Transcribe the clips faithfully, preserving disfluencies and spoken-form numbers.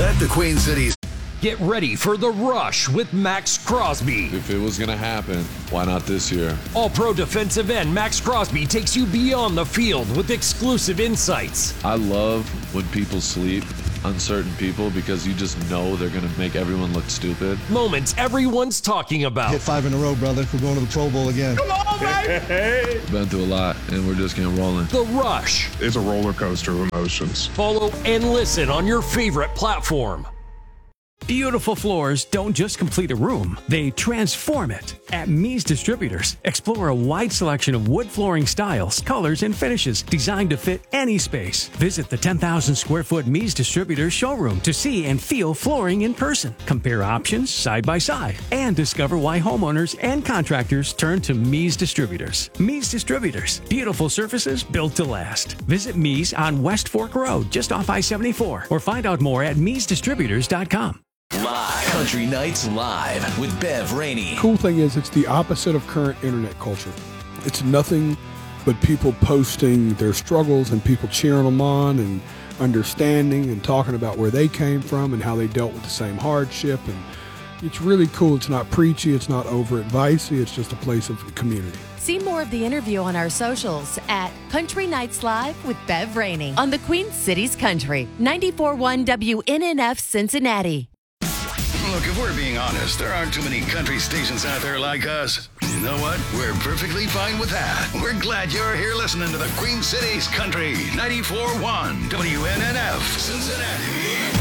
Let the Queen Cities. Get ready for The Rush with Max Crosby. If it was going to happen, why not this year? All-pro defensive end Max Crosby takes you beyond the field with exclusive insights. I love when people sleep on certain people because you just know they're going to make everyone look stupid. Moments everyone's talking about. Hit five in a row, brother. We're going to the Pro Bowl again. Come on, baby! Been through a lot, and we're just getting rolling. The Rush. It's a roller coaster of emotions. Follow and listen on your favorite platform. Beautiful floors don't just complete a room, they transform it. At Mies Distributors, explore a wide selection of wood flooring styles, colors, and finishes designed to fit any space. Visit the ten thousand square foot Mies Distributors showroom to see and feel flooring in person. Compare options side by side and discover why homeowners and contractors turn to Mies Distributors. Mies Distributors, beautiful surfaces built to last. Visit Mies on West Fork Road, just off I seventy-four, or find out more at mies distributors dot com. Live. Country Nights Live with Bev Rainey. Cool thing is it's the opposite of current internet culture. It's nothing but people posting their struggles and people cheering them on and understanding and talking about where they came from and how they dealt with the same hardship. And it's really cool. It's not preachy. It's not over advicey. It's just a place of community. See more of the interview on our socials at Country Nights Live with Bev Rainey on the Queen Cities Country, ninety-four point one W N N F Cincinnati. Look, if we're being honest, there aren't too many country stations out there like us. You know what? We're perfectly fine with that. We're glad you're here listening to the Queen Cities Country, ninety-four point one W N N F Cincinnati.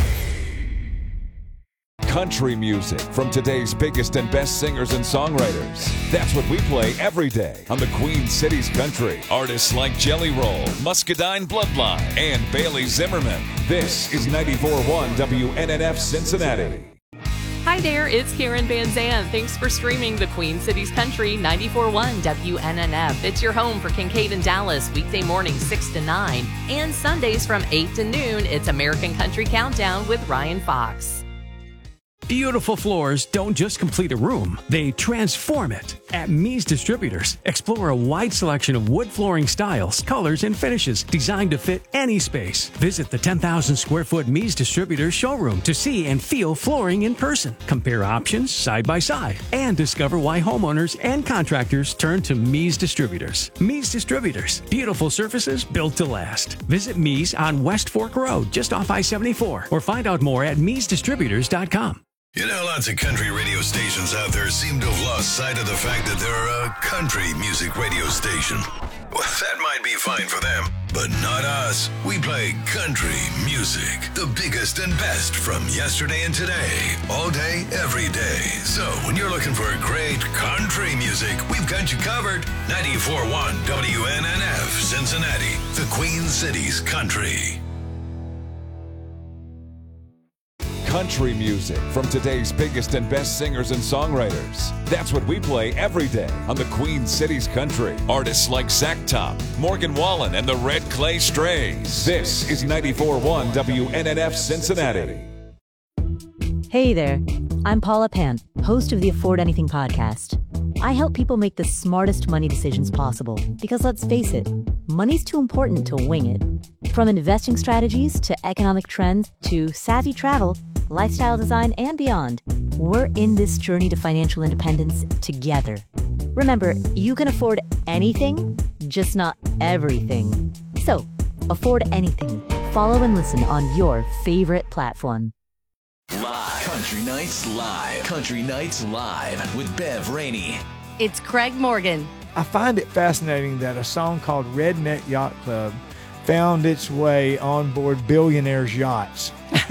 Country music from today's biggest and best singers and songwriters. That's what we play every day on the Queen Cities Country. Artists like Jelly Roll, Muscadine Bloodline, and Bailey Zimmerman. This is ninety-four point one W N N F Cincinnati. Hi there, it's Karen Van Zandt. Thanks for streaming the Queen Cities Country, ninety-four point one W N N F. It's your home for Kincaid and Dallas, weekday mornings six to nine. And Sundays from eight to noon, it's American Country Countdown with Ryan Fox. Beautiful floors don't just complete a room, they transform it. At Mies Distributors, explore a wide selection of wood flooring styles, colors, and finishes designed to fit any space. Visit the ten thousand square foot Mies Distributors showroom to see and feel flooring in person. Compare options side by side and discover why homeowners and contractors turn to Mies Distributors. Mies Distributors, beautiful surfaces built to last. Visit Mies on West Fork Road, just off I seventy-four, or find out more at mies distributors dot com. You know, lots of country radio stations out there seem to have lost sight of the fact that they're a country music radio station. Well, that might be fine for them, but not us. We play country music, the biggest and best from yesterday and today, all day, every day. So when you're looking for great country music, we've got you covered. ninety-four point one W N N F Cincinnati, the Queen Cities Country. Country music from today's biggest and best singers and songwriters. That's what we play every day on the Queen Cities Country. Artists like Zach Top, Morgan Wallen, and the Red Clay Strays. This is ninety-four point one W N N F Cincinnati. Hey there, I'm Paula Pan, host of the Afford Anything podcast. I help people make the smartest money decisions possible because let's face it, money's too important to wing it. From investing strategies to economic trends to savvy travel, lifestyle design, and beyond, we're in this journey to financial independence together. Remember, you can afford anything, just not everything. So, afford anything. Follow and listen on your favorite platform. Live. Country Nights Live. Country Nights Live with Bev Rainey. It's Craig Morgan. I find it fascinating that a song called Redneck Yacht Club found its way on board billionaires' yachts.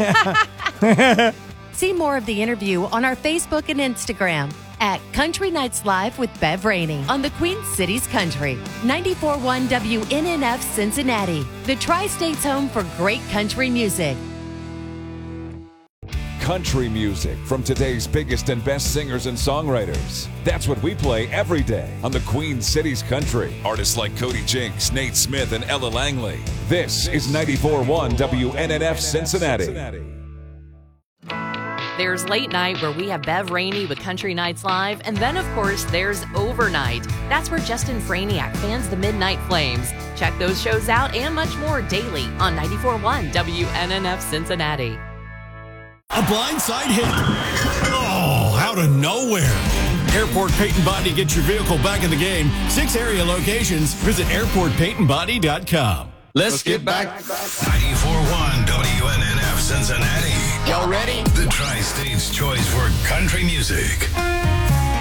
See more of the interview on our Facebook and Instagram at Country Nights Live with Bev Rainey on the Queen Cities Country, ninety-four point one W N N F Cincinnati, the Tri-State's home for great country music. Country music from today's biggest and best singers and songwriters. That's what we play every day on the Queen Cities Country. Artists like Cody Jinks, Nate Smith, and Ella Langley. This is ninety-four point one W N N F Cincinnati. There's Late Night, where we have Bev Rainey with Country Nights Live. And then, of course, there's Overnight. That's where Justin Franiak fans the Midnight Flames. Check those shows out and much more daily on ninety-four point one W N N F Cincinnati. A blindside hit. Oh, out of nowhere. Airport Paint and Body gets your vehicle back in the game. Six area locations. Visit airport paint and body dot com. Let's, Let's get back. ninety-four point one W N N F Cincinnati. Y'all ready? The Tri-State's choice for country music.